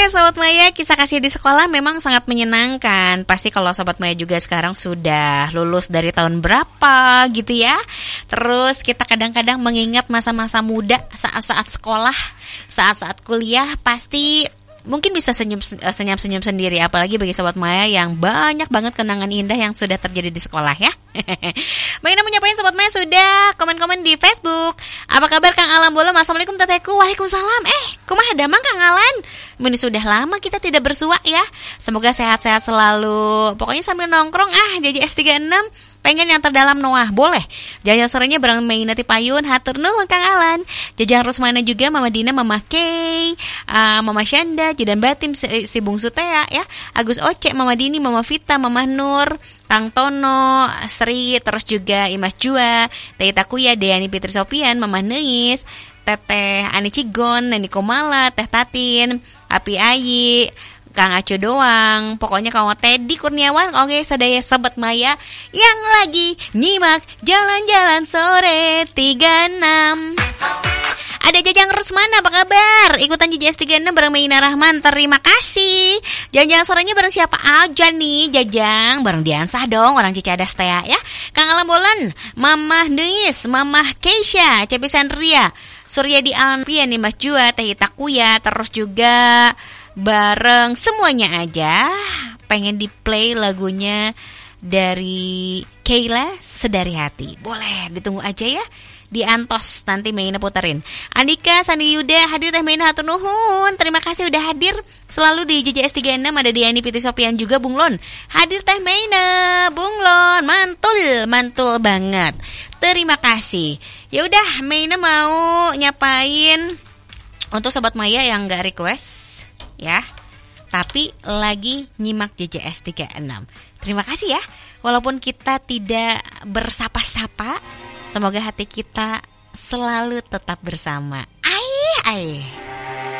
Sobat Maya, kisah kasih di sekolah memang sangat menyenangkan. Pasti kalau Sobat Maya juga sekarang sudah lulus dari tahun berapa gitu ya. Terus kita kadang-kadang mengingat masa-masa muda, saat-saat sekolah, saat-saat kuliah, pasti mungkin bisa senyum-senyum sendiri. Apalagi bagi Sobat Maya yang banyak banget kenangan indah yang sudah terjadi di sekolah ya. Bagaimana menyapain Sobat Maya sudah komen-komen di Facebook. Apa kabar Kang Alam Bolom? Assalamualaikum Teteku. Waalaikumsalam. Kumaha damang Kang Alan? Ini sudah lama kita tidak bersua ya. Semoga sehat-sehat selalu. Pokoknya sambil nongkrong JJS 36 pengen yang terdalam Noah, boleh. Jajang sorenya bareng Mainati Payun, hatur nuhun Kang Alan. Jajang Rusmana juga, Mama Dina, Mama Kay, Mama Syanda, Jidan Batim, si Bungsu Tea ya, Agus Oce, Mama Dini, Mama Vita, Mama Nur, Kang Tono, Sri, terus juga Imas Jua, Teh Takuya, Deani Fitri Sopian, Mama Neis, Teteh Ani Cigon, Neni Komala, Teh Tatin, Api Ayi, Kang Aco doang. Pokoknya kalau Teddy Kurniawan, oke sadaya Sobat Maya yang lagi nyimak jalan-jalan sore 36. Ada Jajang Rusmana, apa kabar? Ikutan JJS 36 bareng Maina Rahman, terima kasih. Jalan-jalan sorenya bareng siapa aja nih Jajang? Bareng Diansah dong, orang Cicadas Tea ya. Kang Alam Bolan, Mamah Neis, Mamah Keisha, Cepi Sandria, Suryadi Alfian, Mas Jua, Teh Takuya, terus juga bareng semuanya aja pengen di play lagunya dari Keila Sedari Hati. Boleh ditunggu aja ya di Antos, nanti Maina puterin. Andika Sandi Yuda hadir, Teh Maina hatur nuhun. Terima kasih udah hadir selalu di JJS 36. Ada Diani Fitri Sopian juga, Bunglon hadir, Teh Maina, Bunglon mantul banget. Terima kasih. Ya udah, Maina mau nyapain untuk Sobat Maya yang enggak request ya, tapi lagi nyimak JJS 36. Terima kasih ya. Walaupun kita tidak bersapa-sapa, semoga hati kita selalu tetap bersama. Ai.